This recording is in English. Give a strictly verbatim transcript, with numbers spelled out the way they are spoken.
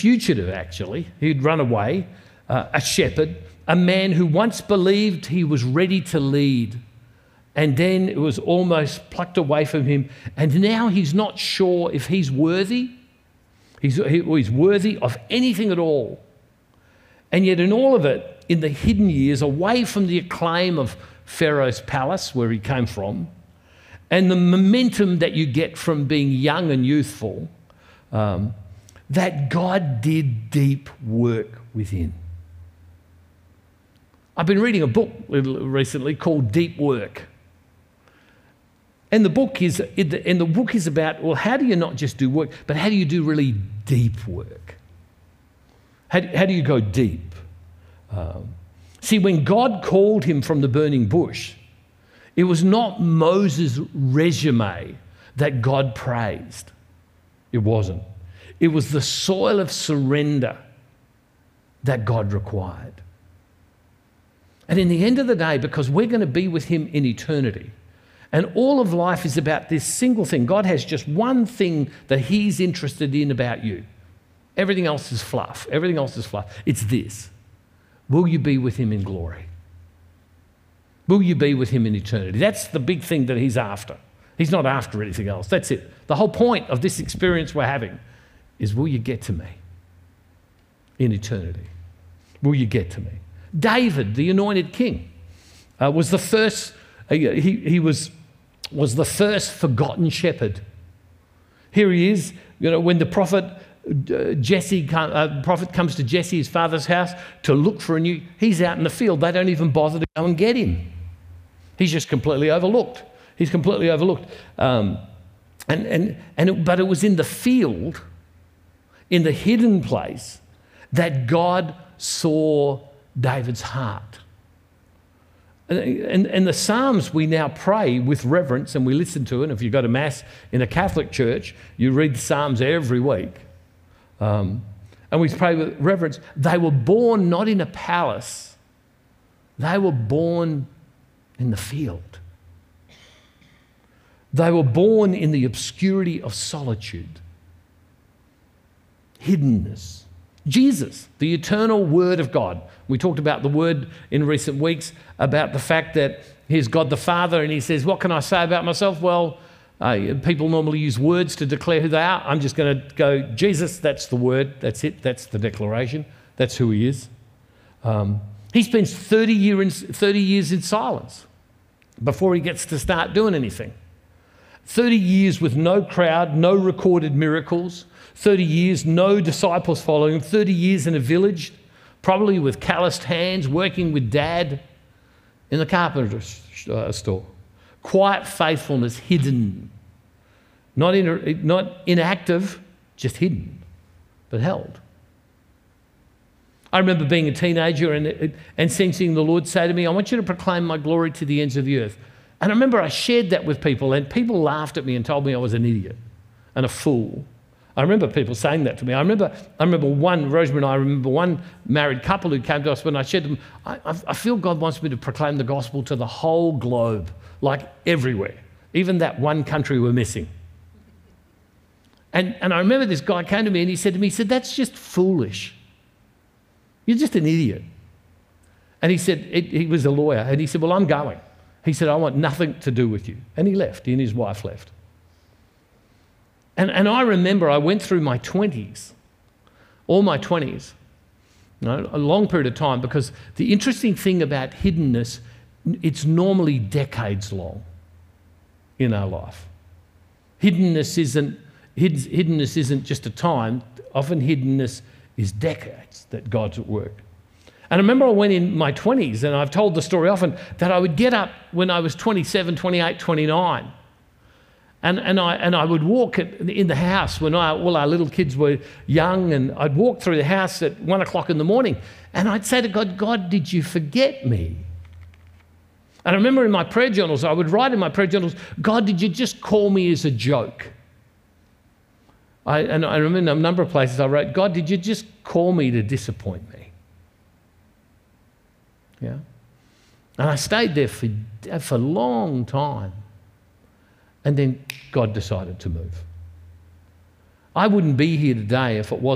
fugitive, actually. He'd run away, uh, a shepherd, a man who once believed he was ready to lead, and then it was almost plucked away from him, and now he's not sure if he's worthy, he's, he, he's worthy of anything at all. And yet in all of it, in the hidden years, away from the acclaim of Pharaoh's palace, where he came from, and the momentum that you get from being young and youthful, um, that God did deep work within. I've been reading a book recently called Deep Work. And the book is and the book is about, well, how do you not just do work, but how do you do really deep work? How, how do you go deep? Um, see, when God called him from the burning bush, it was not Moses' resume that God praised. It wasn't. It was the soil of surrender that God required. And in the end of the day, because we're going to be with him in eternity, and all of life is about this single thing. God has just one thing that he's interested in about you. Everything else is fluff. Everything else is fluff. It's this. Will you be with him in glory? Will you be with him in eternity? That's the big thing that he's after. He's not after anything else. That's it. The whole point of this experience we're having is, will you get to me in eternity? Will you get to me? David, the anointed king, uh, was the first, uh, he, he was, was the first forgotten shepherd. Here he is, you know, when the prophet uh, Jesse, come, uh, prophet comes to Jesse, his father's house, to look for a new, he's out in the field. They don't even bother to go and get him. He's just completely overlooked. He's completely overlooked. Um, and, and, and it, but it was in the field, in the hidden place, that God saw David's heart. And, and, and the Psalms we now pray with reverence, and we listen to it. If you go to Mass in a Catholic church, you read the Psalms every week. Um, and we pray with reverence. They were born not in a palace. They were born in the field. They were born in the obscurity of solitude, hiddenness. Jesus, the eternal Word of God. We talked about the Word in recent weeks, about the fact that he's God the Father, and he says, what can I say about myself? Well, uh, people normally use words to declare who they are. I'm just going to go, Jesus, that's the word, that's it, that's the declaration, that's who he is. Um, he spends thirty, year in, thirty years in silence before he gets to start doing anything. thirty years with no crowd, no recorded miracles, thirty years, no disciples following him, thirty years in a village, probably with calloused hands, working with dad in the carpenter's uh, store. Quiet faithfulness, hidden. Not, in, not inactive, just hidden, but held. I remember being a teenager and, and sensing the Lord say to me, I want you to proclaim my glory to the ends of the earth. And I remember I shared that with people, and people laughed at me and told me I was an idiot and a fool. I remember people saying that to me. I remember I remember one, Rosemary and I remember one married couple who came to us when I said to them, I, I, I feel God wants me to proclaim the gospel to the whole globe, like everywhere, even that one country we're missing. And, and I remember this guy came to me and he said to me, he said, that's just foolish. You're just an idiot. And he said, it, he was a lawyer, and he said, well, I'm going. He said, I want nothing to do with you. And he left, he and his wife left. And, and I remember I went through my twenties, all my twenties, you know, a long period of time, because the interesting thing about hiddenness, it's normally decades long in our life. Hiddenness isn't, hiddenness isn't just a time. Often hiddenness is decades that God's at work. And I remember I went in my twenties, and I've told the story often, that I would get up when I was twenty-seven, twenty-eight, twenty-nine. And, and, I, and I would walk at, in the house when I, all our little kids were young, and I'd walk through the house at one o'clock in the morning, and I'd say to God, God, did you forget me? And I remember in my prayer journals, I would write in my prayer journals, God, did you just call me as a joke? I, and I remember in a number of places I wrote, God, did you just call me to disappoint me? Yeah. And I stayed there for, for a long time. And then God decided to move. I wouldn't be here today if it wasn't